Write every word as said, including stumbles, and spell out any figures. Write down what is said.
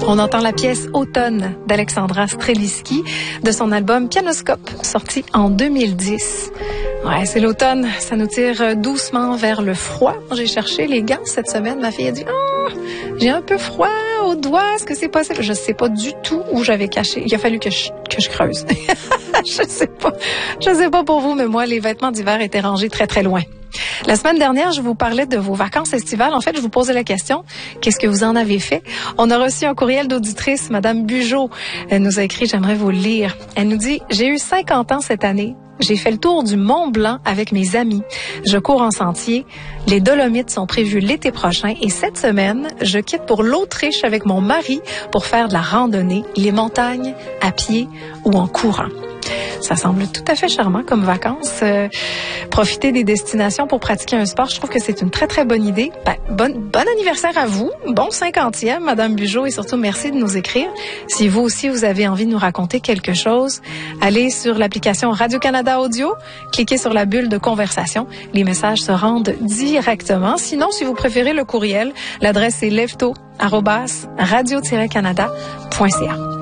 On entend la pièce Automne d'Alexandra Streliski de son album Pianoscope, sorti en deux mille dix. Ouais, c'est l'automne, ça nous tire doucement vers le froid. J'ai cherché les gants cette semaine, ma fille a dit oh, « j'ai un peu froid aux doigts, est-ce que c'est possible? » Je sais pas du tout où j'avais caché. Il a fallu que je, que je creuse. Je sais pas. Je sais pas pour vous, mais moi, les vêtements d'hiver étaient rangés très, très loin. La semaine dernière, je vous parlais de vos vacances estivales. En fait, je vous posais la question, qu'est-ce que vous en avez fait? On a reçu un courriel d'auditrice, Madame Bugeaud. Elle nous a écrit, j'aimerais vous le lire. Elle nous dit, j'ai eu cinquante ans cette année. J'ai fait le tour du Mont Blanc avec mes amis. Je cours en sentier. Les Dolomites sont prévues l'été prochain et cette semaine, je quitte pour l'Autriche avec mon mari pour faire de la randonnée, les montagnes, à pied ou en courant. Ça semble tout à fait charmant comme vacances. Euh, profiter des destinations pour pratiquer un sport, je trouve que c'est une très, très bonne idée. Ben, bon, bon anniversaire à vous. Bon cinquantième, Madame Bugeaud, et surtout, merci de nous écrire. Si vous aussi, vous avez envie de nous raconter quelque chose, allez sur l'application Radio-Canada Audio, cliquez sur la bulle de conversation. Les messages se rendent directement. Sinon, si vous préférez le courriel, l'adresse est lefto arobase radio tiret canada point c a.